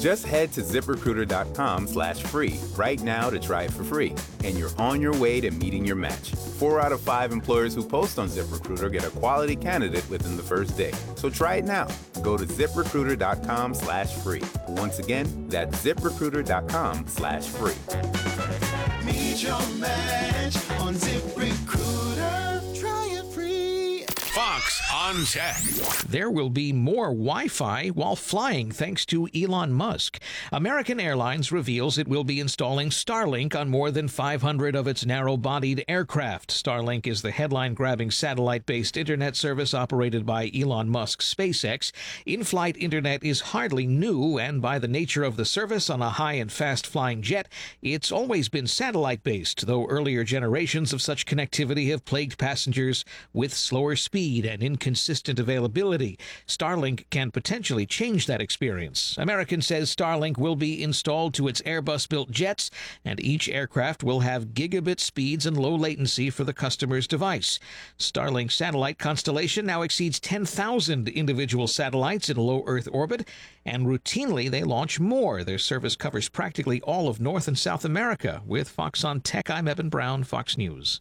Just head to ZipRecruiter.com/free right now to try it for free, and you're on your way to meeting your match. 4 out of 5 employers who post on ZipRecruiter get a quality candidate within the first day. So try it now. Go to ZipRecruiter.com/free. Once again, that's ZipRecruiter.com/free. Meet your match on ZipRecruiter. Try it free. Fox on Tech. There will be more Wi-Fi while flying thanks to Elon Musk. American Airlines reveals it will be installing Starlink on more than 500 of its narrow-bodied aircraft. Starlink is the headline-grabbing satellite-based internet service operated by Elon Musk's SpaceX. In-flight internet is hardly new, and by the nature of the service on a high and fast-flying jet, it's always been satellite-based, though earlier generations of such connectivity have plagued passengers with slower speed and inconsistent availability. Starlink can potentially change that experience. American says Starlink will be installed to its Airbus-built jets, and each aircraft will have gigabit speeds and low latency for the customer's device. Starlink's satellite constellation now exceeds 10,000 individual satellites in low Earth orbit, and routinely they launch more. Their service covers practically all of North and South America. With Fox on Tech, I'm Evan Brown, Fox News.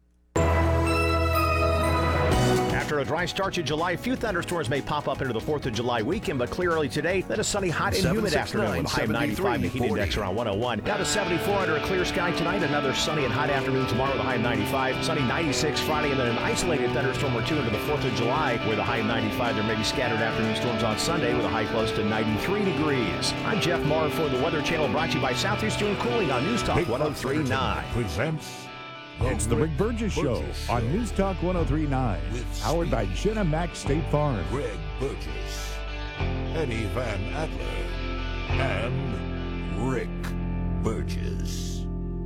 After a dry start to July, a few thunderstorms may pop up into the 4th of July weekend, but clear early today. Then a sunny, hot, and humid afternoon with a high of 95, the heat index around 101. Down to 74 under a clear sky tonight. Another sunny and hot afternoon tomorrow with a high of 95. Sunny 96 Friday, and then an isolated thunderstorm or two into the 4th of July with a high of 95. There may be scattered afternoon storms on Sunday with a high close to 93 degrees. I'm Jeff Marr for the Weather Channel, brought to you by Southeastern Cooling on News Talk 103.9. Presents It's the Rick Burgess Show on News Talk 103.9, powered by Jenna Mack State Farm. Greg Burgess, Eddie Van Adler, and Rick Burgess.